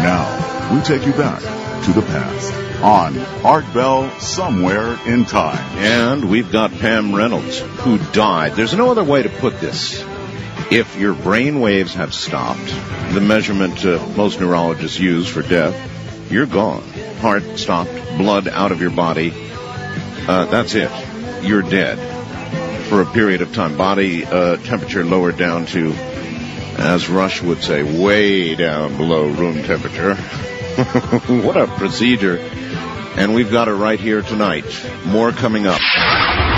Now, we take you back to the past on Art Bell Somewhere in Time. And we've got Pam Reynolds, who died. There's no other way to put this. If your brain waves have stopped, the measurement most neurologists use for death, you're gone. Heart stopped, blood out of your body. That's it. You're dead for a period of time. Body temperature lowered down to, as Rush would say, way down below room temperature. What a procedure. And we've got it right here tonight. More coming up.